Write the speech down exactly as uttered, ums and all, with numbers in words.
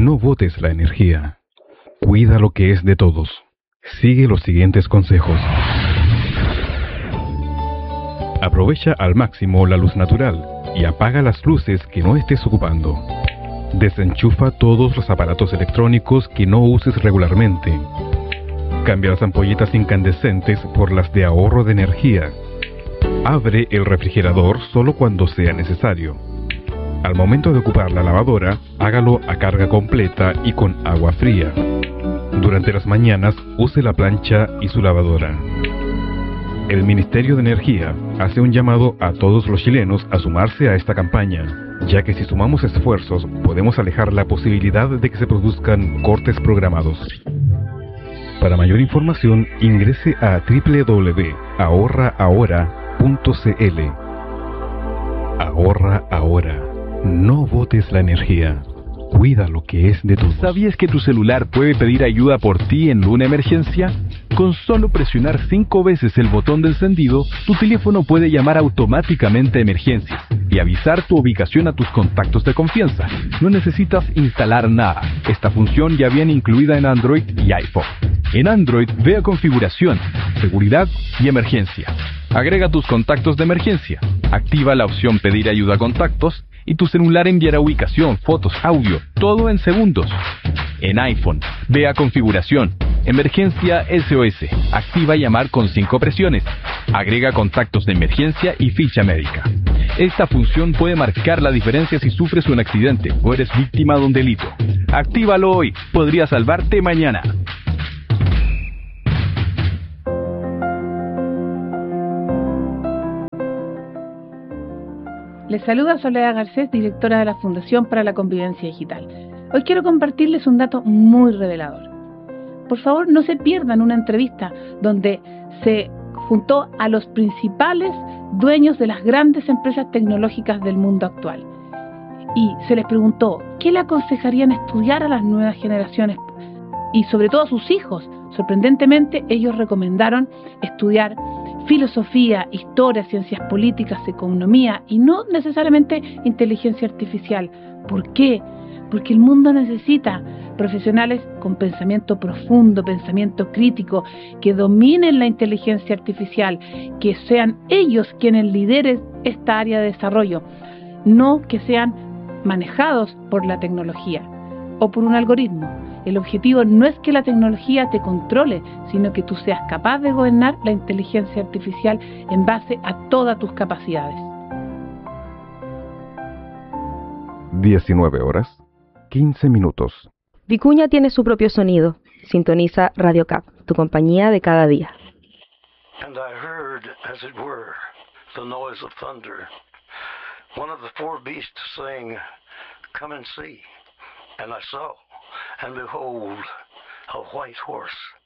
No botes la energía. Cuida lo que es de todos. Sigue los siguientes consejos. Aprovecha al máximo la luz natural y apaga las luces que no estés ocupando. Desenchufa todos los aparatos electrónicos que no uses regularmente. Cambia las ampolletas incandescentes por las de ahorro de energía. Abre el refrigerador solo cuando sea necesario. Al momento de ocupar la lavadora, hágalo a carga completa y con agua fría. Durante las mañanas, use la plancha y su lavadora. El Ministerio de Energía hace un llamado a todos los chilenos a sumarse a esta campaña, ya que si sumamos esfuerzos podemos alejar la posibilidad de que se produzcan cortes programados. Para mayor información, ingrese a doble u doble u doble u punto ahorra ahora punto c l. Ahorra ahora. No botes la energía. Cuida lo que es de todos. ¿Sabías que tu celular puede pedir ayuda por ti en una emergencia? Con solo presionar cinco veces el botón de encendido, tu teléfono puede llamar automáticamente a emergencias y avisar tu ubicación a tus contactos de confianza. No necesitas instalar nada. Esta función ya viene incluida en Android y iPhone. En Android, ve a Configuración, Seguridad y Emergencia. Agrega tus contactos de emergencia. Activa la opción Pedir ayuda a contactos y tu celular enviará ubicación, fotos, audio, todo en segundos. En iPhone, ve a Configuración, Emergencia S O S. Activa llamar con cinco presiones. Agrega contactos de emergencia y ficha médica. Esta función puede marcar la diferencia si sufres un accidente o eres víctima de un delito. Actívalo hoy, podría salvarte mañana. Les saluda Soledad Garcés, directora de la Fundación para la Convivencia Digital. Hoy quiero compartirles un dato muy revelador. Por favor, no se pierdan una entrevista donde se juntó a los principales dueños de las grandes empresas tecnológicas del mundo actual. Y se les preguntó qué le aconsejarían estudiar a las nuevas generaciones y sobre todo a sus hijos. Sorprendentemente, ellos recomendaron estudiar filosofía, historia, ciencias políticas, economía y no necesariamente inteligencia artificial. ¿Por qué? Porque el mundo necesita profesionales con pensamiento profundo, pensamiento crítico, que dominen la inteligencia artificial, que sean ellos quienes lideren esta área de desarrollo, no que sean manejados por la tecnología o por un algoritmo. El objetivo no es que la tecnología te controle, sino que tú seas capaz de gobernar la inteligencia artificial en base a todas tus capacidades. diecinueve horas, quince minutos. Vicuña tiene su propio sonido. Sintoniza Radio Cap, tu compañía de cada día. And I heard, as it were, the noise of thunder. One of the four beasts saying, "Come and see." And I saw, and behold, a white horse.